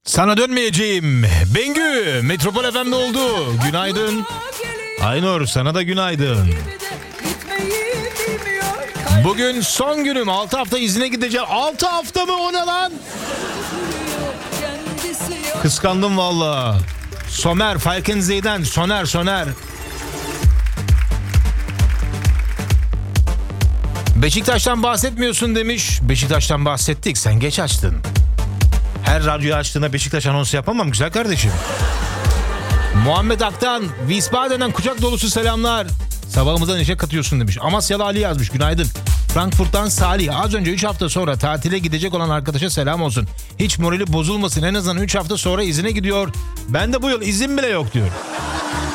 Sana dönmeyeceğim. Bengü, Metropol FM'de oldu. Günaydın. Aynur, sana da günaydın. Bugün son günüm. 6 hafta izine gideceğim. 6 hafta mı, o ne lan? Kıskandım valla. Somer, Falkenze'den. Soner. Beşiktaş'tan bahsetmiyorsun demiş. Beşiktaş'tan bahsettik. Sen geç açtın. Her radyoyu açtığında Beşiktaş anonsu yapamam güzel kardeşim. Muhammed Aktan, Wiesbaden'den kucak dolusu selamlar. Sabahımıza neşe katıyorsun demiş. Amasyalı Ali yazmış, günaydın. Frankfurt'tan Salih, az önce 3 hafta sonra tatile gidecek olan arkadaşa selam olsun. Hiç morali bozulmasın, en azından 3 hafta sonra izine gidiyor. Ben de bu yıl izin bile yok diyor.